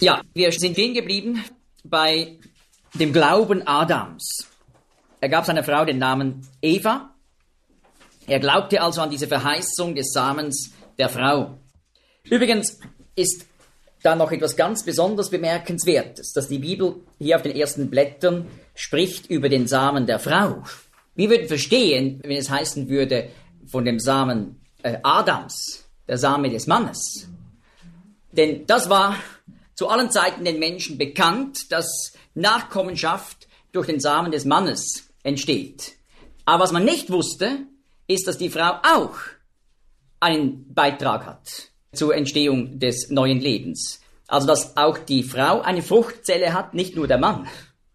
Ja, wir sind stehen geblieben bei dem Glauben Adams. Er gab seiner Frau den Namen Eva. Er glaubte also an diese Verheißung des Samens der Frau. Übrigens ist da noch etwas ganz besonders Bemerkenswertes, dass die Bibel hier auf den ersten Blättern spricht über den Samen der Frau. Wir würden verstehen, wenn es heißen würde, von dem Samen Adams, der Same des Mannes. Denn das war zu allen Zeiten den Menschen bekannt, dass Nachkommenschaft durch den Samen des Mannes entsteht. Aber was man nicht wusste, ist, dass die Frau auch einen Beitrag hat zur Entstehung des neuen Lebens. Also dass auch die Frau eine Fruchtzelle hat, nicht nur der Mann.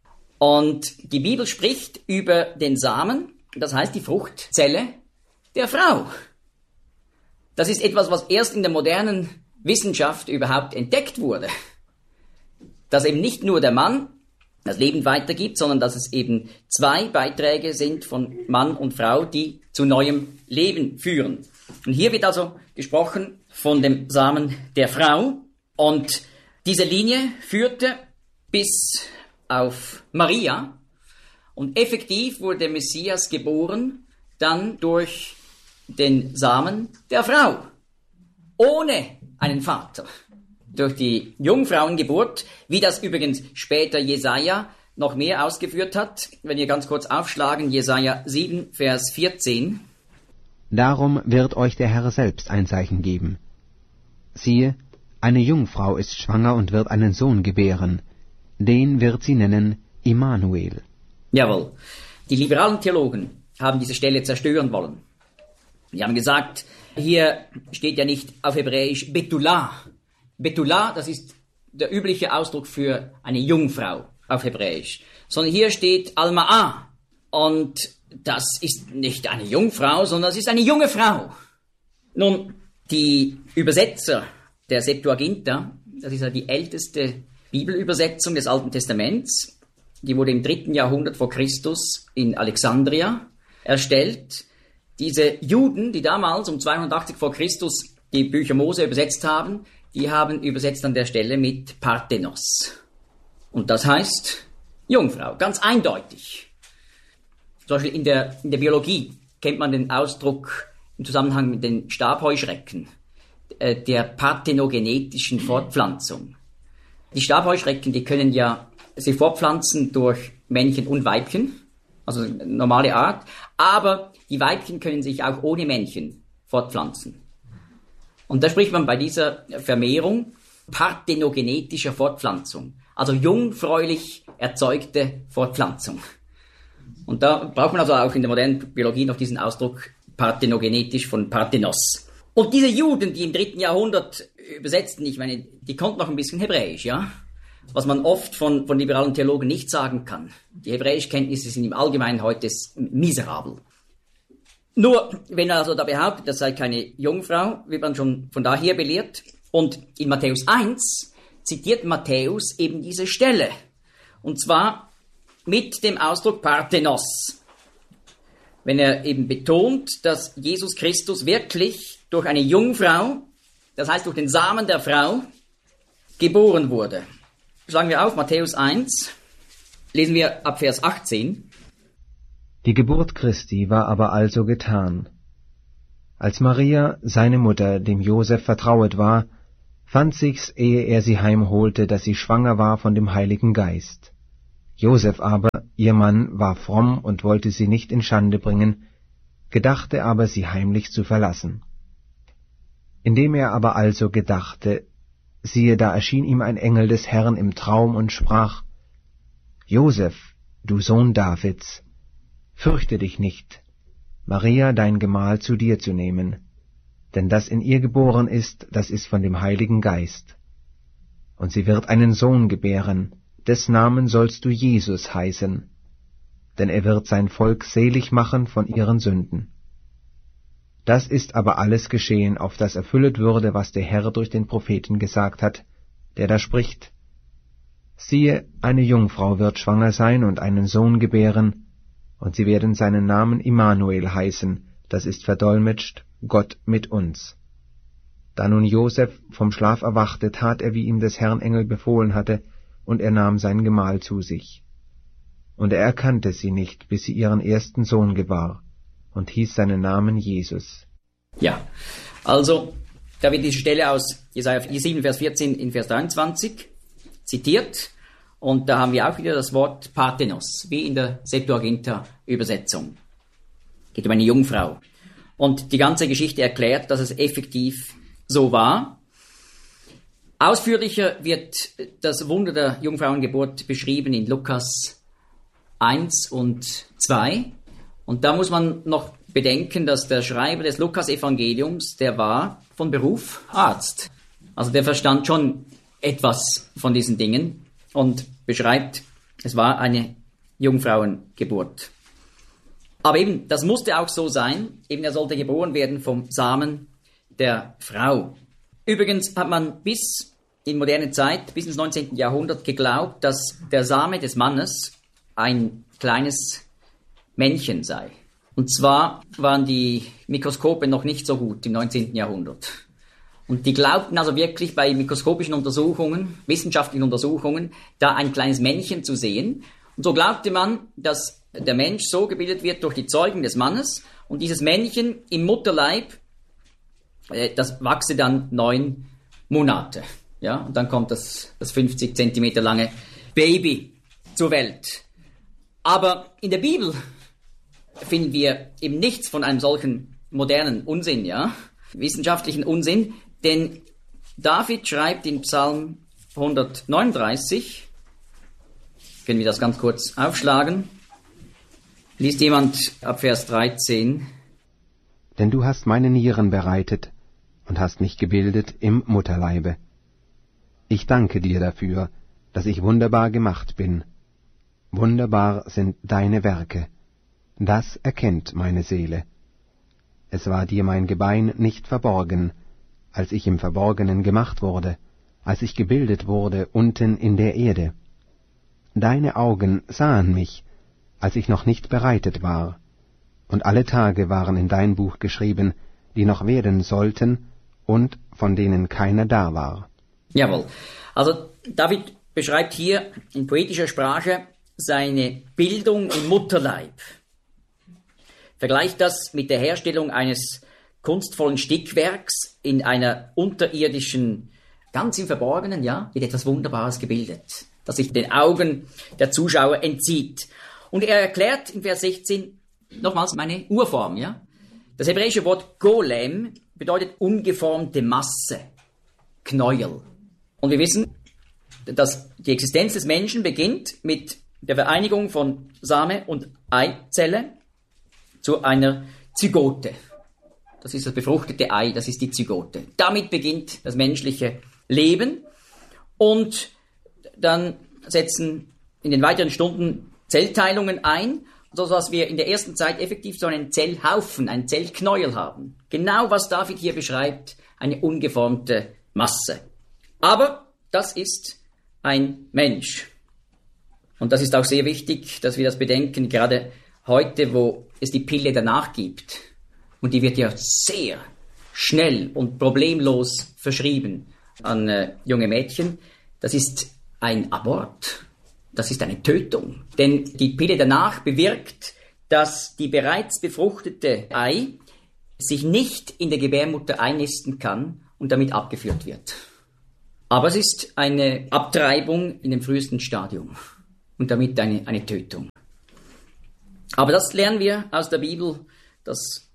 Und die Bibel spricht über den Samen, das heißt die Fruchtzelle der Frau. Das ist etwas, was erst in der modernen Wissenschaft überhaupt entdeckt wurde. Dass eben nicht nur der Mann das Leben weitergibt, sondern dass es eben zwei Beiträge sind von Mann und Frau, die zu neuem Leben führen. Und hier wird also gesprochen von dem Samen der Frau. Und diese Linie führte bis auf Maria. Und effektiv wurde der Messias geboren, dann durch den Samen der Frau. Ohne einen Vater. Durch die Jungfrauengeburt, wie das übrigens später Jesaja noch mehr ausgeführt hat. Wenn wir ganz kurz aufschlagen, Jesaja 7, Vers 14. Darum wird euch der Herr selbst ein Zeichen geben. Siehe, eine Jungfrau ist schwanger und wird einen Sohn gebären. Den wird sie nennen Immanuel. Jawohl. Die liberalen Theologen haben diese Stelle zerstören wollen. Die haben gesagt, hier steht ja nicht auf Hebräisch Betula. Betula, das ist der übliche Ausdruck für eine Jungfrau auf Hebräisch. Sondern hier steht Alma'a. Und das ist nicht eine Jungfrau, sondern es ist eine junge Frau. Nun, die Übersetzer der Septuaginta, das ist ja die älteste Bibelübersetzung des Alten Testaments, die wurde im 3. Jahrhundert vor Christus in Alexandria erstellt. Diese Juden, die damals um 280 vor Christus die Bücher Mose übersetzt haben, die haben übersetzt an der Stelle mit Parthenos. Und das heißt Jungfrau, ganz eindeutig. Zum Beispiel in der Biologie kennt man den Ausdruck im Zusammenhang mit den Stabheuschrecken, der parthenogenetischen Fortpflanzung. Die Stabheuschrecken, die können ja sich fortpflanzen durch Männchen und Weibchen, also normale Art, aber die Weibchen können sich auch ohne Männchen fortpflanzen. Und da spricht man bei dieser Vermehrung parthenogenetischer Fortpflanzung, also jungfräulich erzeugte Fortpflanzung. Und da braucht man also auch in der modernen Biologie noch diesen Ausdruck parthenogenetisch von Parthenos. Und diese Juden, die im 3. Jahrhundert übersetzten, ich meine, die konnten noch ein bisschen Hebräisch, ja? Was man oft von liberalen Theologen nicht sagen kann. Die Hebräischkenntnisse sind im Allgemeinen heute miserabel. Nur, wenn er also da behauptet, das sei keine Jungfrau, wird man schon von daher belehrt. Und in Matthäus 1 zitiert Matthäus eben diese Stelle. Und zwar mit dem Ausdruck Parthenos. Wenn er eben betont, dass Jesus Christus wirklich durch eine Jungfrau, das heißt durch den Samen der Frau, geboren wurde. Schlagen wir auf, Matthäus 1, lesen wir ab Vers 18. Die Geburt Christi war aber also getan. Als Maria, seine Mutter, dem Josef vertrauet war, fand sich's, ehe er sie heimholte, dass sie schwanger war von dem Heiligen Geist. Josef aber, ihr Mann, war fromm und wollte sie nicht in Schande bringen, gedachte aber, sie heimlich zu verlassen. Indem er aber also gedachte, siehe, da erschien ihm ein Engel des Herrn im Traum und sprach, Josef, du Sohn Davids, fürchte dich nicht, Maria dein Gemahl zu dir zu nehmen, denn das in ihr geboren ist, das ist von dem Heiligen Geist. Und sie wird einen Sohn gebären, des Namen sollst du Jesus heißen, denn er wird sein Volk selig machen von ihren Sünden. Das ist aber alles geschehen, auf das erfüllet würde, was der Herr durch den Propheten gesagt hat, der da spricht, siehe, eine Jungfrau wird schwanger sein und einen Sohn gebären, und sie werden seinen Namen Immanuel heißen, das ist verdolmetscht, Gott mit uns. Da nun Josef vom Schlaf erwachte, tat er, wie ihm des Herrn Engel befohlen hatte, und er nahm sein Gemahl zu sich. Und er erkannte sie nicht, bis sie ihren ersten Sohn gebar, und hieß seinen Namen Jesus. Ja, also da wird diese Stelle aus Jesaja 7, Vers 14 in Vers 23 zitiert. Und da haben wir auch wieder das Wort Parthenos, wie in der Septuaginta-Übersetzung. Geht um eine Jungfrau. Und die ganze Geschichte erklärt, dass es effektiv so war. Ausführlicher wird das Wunder der Jungfrauengeburt beschrieben in Lukas 1 und 2. Und da muss man noch bedenken, dass der Schreiber des Lukas-Evangeliums, der war von Beruf Arzt. Also der verstand schon etwas von diesen Dingen und beschreibt, es war eine Jungfrauengeburt. Aber eben, das musste auch so sein, eben er sollte geboren werden vom Samen der Frau. Übrigens hat man bis in moderne Zeit, bis ins 19. Jahrhundert geglaubt, dass der Same des Mannes ein kleines Männchen sei. Und zwar waren die Mikroskope noch nicht so gut im 19. Jahrhundert. Und die glaubten also wirklich bei mikroskopischen Untersuchungen, wissenschaftlichen Untersuchungen, da ein kleines Männchen zu sehen. Und so glaubte man, dass der Mensch so gebildet wird durch die Zeugung des Mannes und dieses Männchen im Mutterleib, das wachse dann 9 Monate. Ja, und dann kommt das 50 Zentimeter lange Baby zur Welt. Aber in der Bibel finden wir eben nichts von einem solchen modernen Unsinn, ja, wissenschaftlichen Unsinn, denn David schreibt in Psalm 139, können wir das ganz kurz aufschlagen, liest jemand ab Vers 13. Denn du hast meine Nieren bereitet und hast mich gebildet im Mutterleibe. Ich danke dir dafür, dass ich wunderbar gemacht bin. Wunderbar sind deine Werke. Das erkennt meine Seele. Es war dir mein Gebein nicht verborgen, als ich im Verborgenen gemacht wurde, als ich gebildet wurde unten in der Erde. Deine Augen sahen mich, als ich noch nicht bereitet war, und alle Tage waren in dein Buch geschrieben, die noch werden sollten und von denen keiner da war. Jawohl. Also David beschreibt hier in poetischer Sprache seine Bildung im Mutterleib. Vergleicht das mit der Herstellung eines kunstvollen Stickwerks in einer unterirdischen, ganz im Verborgenen, ja, wird etwas Wunderbares gebildet, das sich den Augen der Zuschauer entzieht. Und er erklärt in Vers 16 nochmals meine Urform, ja. Das hebräische Wort Golem bedeutet ungeformte Masse, Knäuel. Und wir wissen, dass die Existenz des Menschen beginnt mit der Vereinigung von Same und Eizelle zu einer Zygote. Das ist das befruchtete Ei, das ist die Zygote. Damit beginnt das menschliche Leben und dann setzen in den weiteren Stunden Zellteilungen ein, sodass wir in der ersten Zeit effektiv so einen Zellhaufen, einen Zellknäuel haben. Genau was David hier beschreibt, eine ungeformte Masse. Aber das ist ein Mensch. Und das ist auch sehr wichtig, dass wir das bedenken, gerade heute, wo es die Pille danach gibt. Und die wird ja sehr schnell und problemlos verschrieben an junge Mädchen. Das ist ein Abort. Das ist eine Tötung. Denn die Pille danach bewirkt, dass die bereits befruchtete Ei sich nicht in der Gebärmutter einnisten kann und damit abgeführt wird. Aber es ist eine Abtreibung in dem frühesten Stadium und damit eine Tötung. Aber das lernen wir aus der Bibel, dass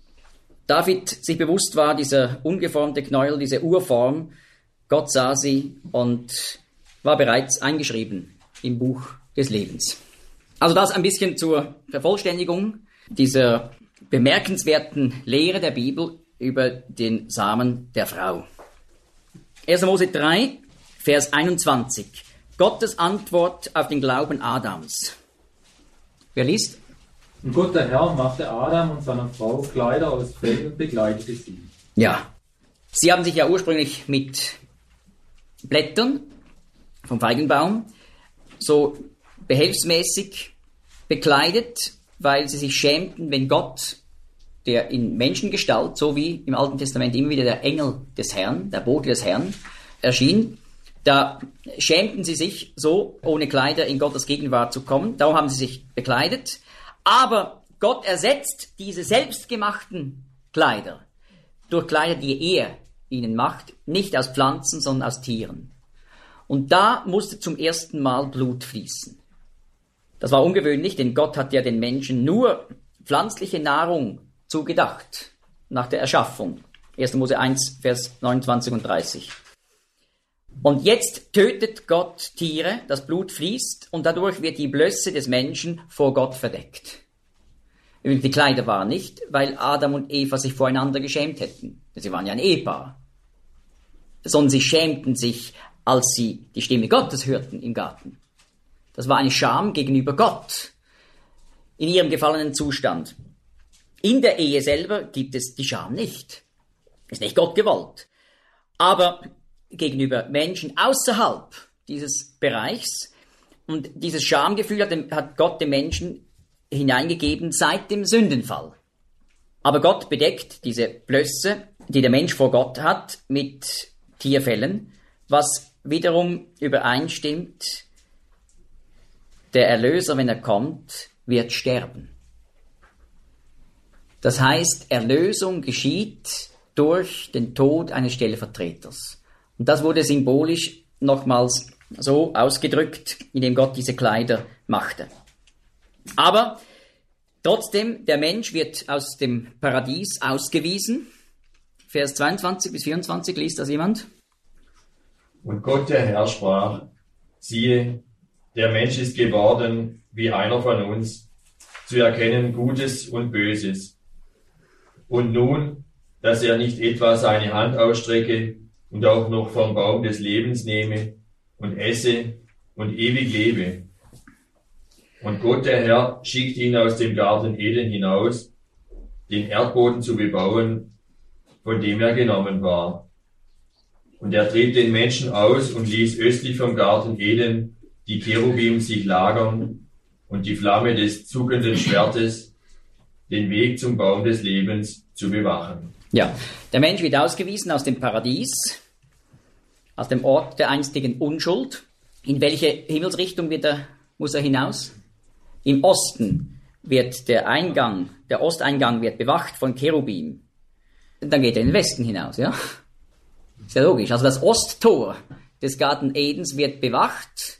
David sich bewusst war, dieser ungeformte Knäuel, diese Urform, Gott sah sie und war bereits eingeschrieben im Buch des Lebens. Also das ein bisschen zur Vervollständigung dieser bemerkenswerten Lehre der Bibel über den Samen der Frau. 1. Mose 3, Vers 21. Gottes Antwort auf den Glauben Adams. Wer liest? Und Gott der Herr machte Adam und seiner Frau Kleider aus Fell und begleitete sie. Ja, sie haben sich ja ursprünglich mit Blättern vom Feigenbaum so behelfsmäßig bekleidet, weil sie sich schämten, wenn Gott der in Menschengestalt, so wie im Alten Testament immer wieder der Engel des Herrn, der Bote des Herrn, erschien. Da schämten sie sich, so ohne Kleider in Gottes Gegenwart zu kommen. Darum haben sie sich bekleidet. Aber Gott ersetzt diese selbstgemachten Kleider durch Kleider, die er ihnen macht, nicht aus Pflanzen, sondern aus Tieren. Und da musste zum ersten Mal Blut fließen. Das war ungewöhnlich, denn Gott hat ja den Menschen nur pflanzliche Nahrung zugedacht, nach der Erschaffung. 1. Mose 1, Vers 29 und 30. Und jetzt tötet Gott Tiere, das Blut fließt und dadurch wird die Blöße des Menschen vor Gott verdeckt. Übrigens, die Kleider waren nicht, weil Adam und Eva sich voreinander geschämt hätten. Sie waren ja ein Ehepaar. Sondern sie schämten sich, als sie die Stimme Gottes hörten im Garten. Das war eine Scham gegenüber Gott in ihrem gefallenen Zustand. In der Ehe selber gibt es die Scham nicht. Ist nicht Gott gewollt. Aber gegenüber Menschen außerhalb dieses Bereichs, und dieses Schamgefühl hat Gott dem Menschen hineingegeben seit dem Sündenfall. Aber Gott bedeckt diese Blöße, die der Mensch vor Gott hat, mit Tierfellen, was wiederum übereinstimmt: der Erlöser, wenn er kommt, wird sterben. Das heißt, Erlösung geschieht durch den Tod eines Stellvertreters. Und das wurde symbolisch nochmals so ausgedrückt, indem Gott diese Kleider machte. Aber trotzdem, der Mensch wird aus dem Paradies ausgewiesen. Vers 22 bis 24, liest das jemand? Und Gott der Herr sprach: Siehe, der Mensch ist geworden wie einer von uns, zu erkennen Gutes und Böses. Und nun, dass er nicht etwa seine Hand ausstrecke und auch noch vom Baum des Lebens nehme und esse und ewig lebe. Und Gott der Herr schickt ihn aus dem Garten Eden hinaus, den Erdboden zu bebauen, von dem er genommen war. Und er trieb den Menschen aus und ließ östlich vom Garten Eden die Cherubim sich lagern und die Flamme des zuckenden Schwertes, den Weg zum Baum des Lebens zu bewachen. Ja, der Mensch wird ausgewiesen aus dem Paradies, aus dem Ort der einstigen Unschuld. In welche Himmelsrichtung muss er hinaus? Im Osten wird der Osteingang wird bewacht von Cherubim. Dann geht er in den Westen hinaus, ja? Ist ja logisch. Also das Osttor des Garten Edens wird bewacht.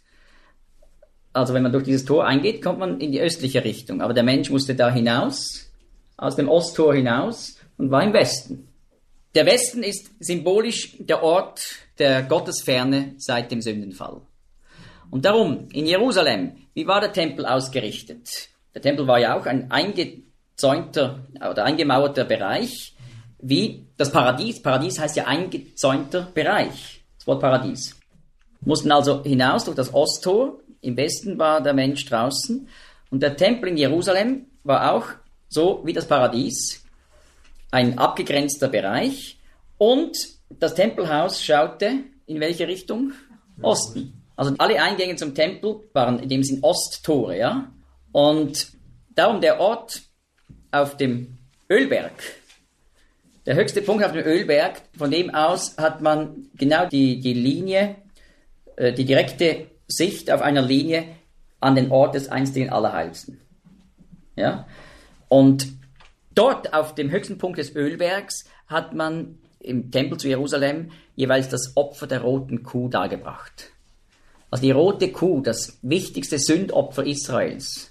Also wenn man durch dieses Tor eingeht, kommt man in die östliche Richtung. Aber der Mensch musste da hinaus, aus dem Osttor hinaus, und war im Westen. Der Westen ist symbolisch der Ort der Gottesferne seit dem Sündenfall. Und darum, in Jerusalem, wie war der Tempel ausgerichtet? Der Tempel war ja auch ein eingezäunter oder eingemauerter Bereich, wie das Paradies. Paradies heißt ja eingezäunter Bereich, das Wort Paradies. Mussten also hinaus durch das Osttor. Im Westen war der Mensch draußen. Und der Tempel in Jerusalem war auch so wie das Paradies, ein abgegrenzter Bereich. Und das Tempelhaus schaute in welche Richtung? Osten. Also alle Eingänge zum Tempel waren in dem Sinn Osttore, ja. Und darum der Ort auf dem Ölberg, der höchste Punkt auf dem Ölberg, von dem aus hat man genau die Linie, die direkte Sicht auf einer Linie an den Ort des einstigen Allerheiligsten. Ja? Und dort auf dem höchsten Punkt des Ölbergs hat man im Tempel zu Jerusalem jeweils das Opfer der roten Kuh dargebracht. Also die rote Kuh, das wichtigste Sündopfer Israels,